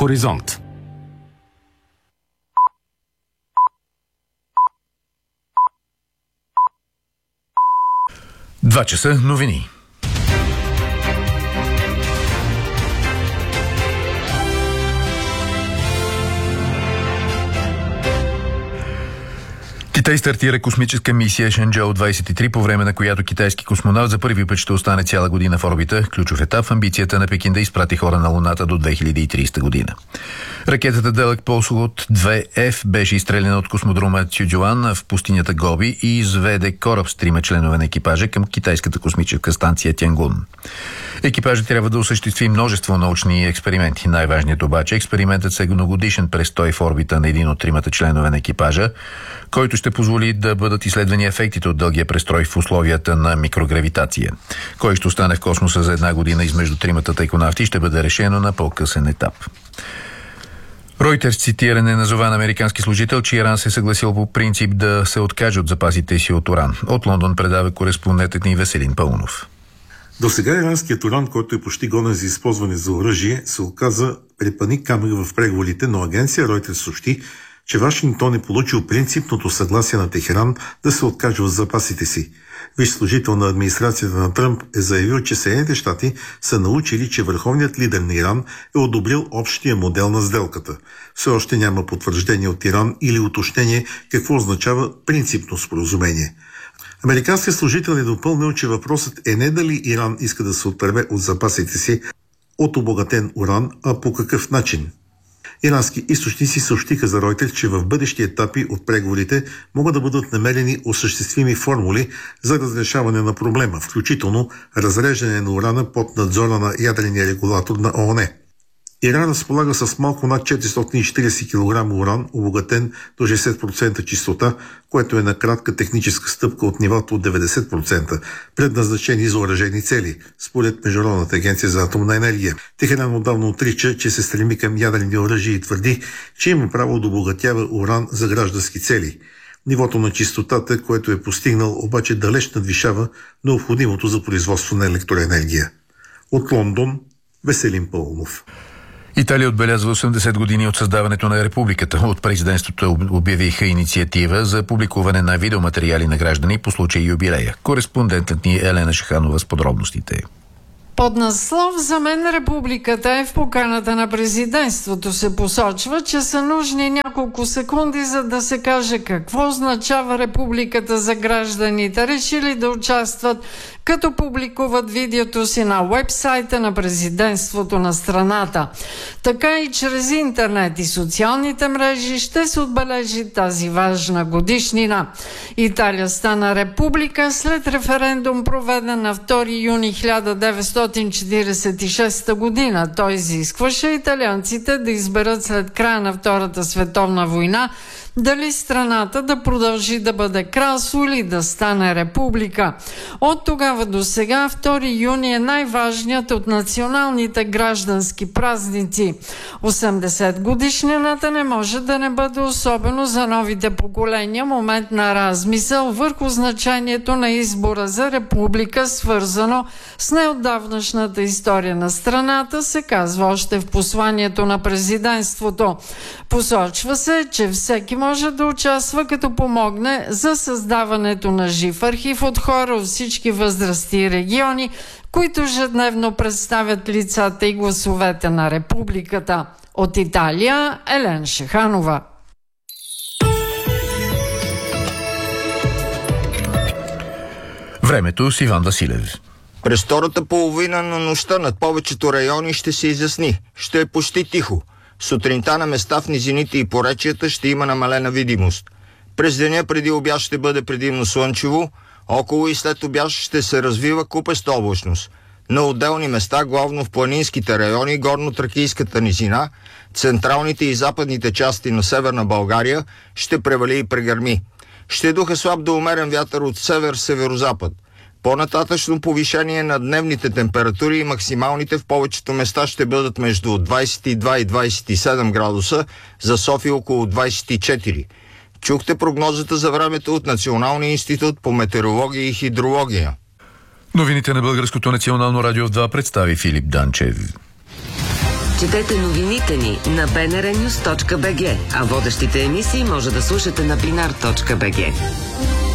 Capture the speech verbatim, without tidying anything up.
Хоризонт. Два часа новини. Китай стартира космическа мисия Шанчжоу двадесет и три, по време на която китайски космонавт за първи път ще остане цяла година в орбита, ключов етап в амбицията на Пекин да изпрати хора на Луната до две хиляди и тридесета година. Ракетата дълъг полет две Ф беше изстреляна от космодрома Цюджуан в пустинята Гоби и изведе кораб с трима членове на екипажа към китайската космическа станция Тянгун. Екипажът трябва да осъществи множество научни експерименти. Най-важният обаче експериментът е многогодишен престой в орбита на един от тримата членове на екипажа, който ще позволи да бъдат изследвани ефектите от дългия престой в условията на микрогравитация. Кой ще остане в космоса за една година измежду тримата тайконавти ще бъде решено на по-късен етап. Ройтерс цитира неназован американски служител, че Иран се е съгласил по принцип да се откаже от запасите си от уран. От Лондон предава кореспондентът ни Веселин Паунов. До сега иранският уран, който е почти годен за използване за оръжие, се оказа препъни камък в преговорите, но агенция Ройтерс съобщи, че Вашингтон е получил принципното съгласие на Техеран да се откаже от запасите си. Висш служител на администрацията на Тръмп е заявил, че Съединените щати са научили, че върховният лидер на Иран е одобрил общия модел на сделката. Все още няма потвърждение от Иран или уточнение какво означава принципно споразумение. Американският служител е допълнил, че въпросът е не дали Иран иска да се отърве от запасите си от обогатен уран, а по какъв начин. Ирански източници съобщиха за Ройтер, че в бъдещи етапи от преговорите могат да бъдат намерени осъществими формули за разрешаване на проблема, включително разреждане на урана под надзора на ядрения регулатор на ООН. Иран разполага с малко над четиристотин и четиридесет килограма уран, обогатен до шестдесет процента чистота, което е на кратка техническа стъпка от нивото от деветдесет процента, предназначени за оръжейни цели, според Международната агенция за атомна енергия. Техеран отдавна отрича, че се стреми към ядрени оръжия и твърди, че има право да обогатява уран за граждански цели. Нивото на чистотата, което е постигнал, обаче далеч надвишава необходимото за производство на електроенергия. От Лондон, Веселин Паунов. Италия отбелязва осемдесет години от създаването на републиката. От президентството обявиха инициатива за публикуване на видеоматериали на граждани по случай юбилея. Кореспондентът ни Елена Шаханова с подробностите. Под наслов "За мен републиката е" в поканата на президентството се посочва, че са нужни няколко секунди, за да се каже какво означава републиката за гражданите, решили да участват, като публикуват видеото си на уебсайта на президентството на страната. Така и чрез интернет и социалните мрежи ще се отбележи тази важна годишнина. Италия стана република след референдум, проведен на втори юни хиляда деветстотин четиридесет и шеста година. Той изискваше италианците да изберат след края на Втората световна война дали страната да продължи да бъде кралство или да стане република. От тогава до сега втори юни е най-важният от националните граждански празници. осемдесет годишнината не може да не бъде особено за новите поколения момент на размисъл върху значението на избора за република, свързано с неотдавнашната история на страната, се казва още в посланието на президентството. Посочва се, че всеки може да участва, като помогне за създаването на жив архив от хора от всички възрасти и региони, които ежедневно представят лицата и гласовете на републиката. От Италия, Елена Шаханова. Времето с Иван Василев. През втората половина на нощта над повечето райони ще се изясни. Ще е почти тихо. Сутринта на места в низините и поречията ще има намалена видимост. През деня преди обяд ще бъде предимно слънчево, около и след обяд ще се развива купеста облачност. На отделни места, главно в планинските райони, горно-тракийската низина, централните и западните части на Северна България, ще превали и прегърми. Ще духа слаб до умерен вятър от север-северозапад. По-нататъчно повишение на дневните температури и максималните в повечето места ще бъдат между двадесет и два и двадесет и седем градуса, за София около двадесет и четири. Чухте прогнозата за времето от Националния институт по метеорология и хидрология. Новините на Българското национално радио в два представи Филип Данчев. Четете новините ни на би ен ар нюз точка би джи, а водещите емисии може да слушате на бинар точка би джи.